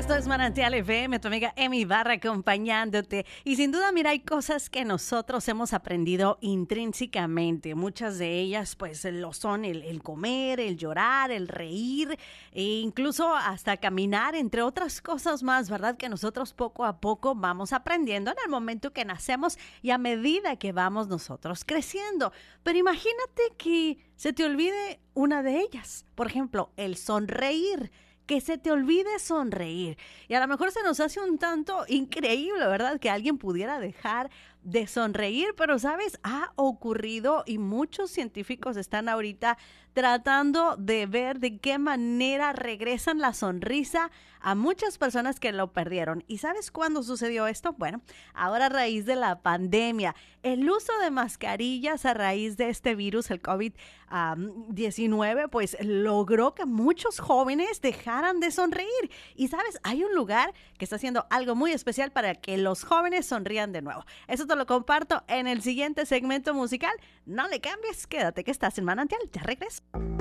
Esto es Manantial FM, tu amiga Emi Barra acompañándote. Y sin duda, mira, hay cosas que nosotros hemos aprendido intrínsecamente. Muchas de ellas, pues, lo son el comer, el llorar, el reír, e incluso hasta caminar, entre otras cosas más, ¿verdad? Que nosotros poco a poco vamos aprendiendo en el momento que nacemos y a medida que vamos nosotros creciendo. Pero imagínate que se te olvide una de ellas. Por ejemplo, el sonreír. Que se te olvide sonreír. Y a lo mejor se nos hace un tanto increíble, ¿verdad? Que alguien pudiera dejar de sonreír, pero ¿sabes? Ha ocurrido y muchos científicos están ahorita tratando de ver de qué manera regresan la sonrisa a muchas personas que lo perdieron. ¿Y sabes cuándo sucedió esto? Bueno, ahora a raíz de la pandemia, el uso de mascarillas a raíz de este virus, el COVID-19, pues logró que muchos jóvenes dejaran de sonreír. Y sabes, hay un lugar que está haciendo algo muy especial para que los jóvenes sonrían de nuevo. Eso te lo comparto en el siguiente segmento musical. No le cambies, quédate que estás en Manantial. Ya regreso.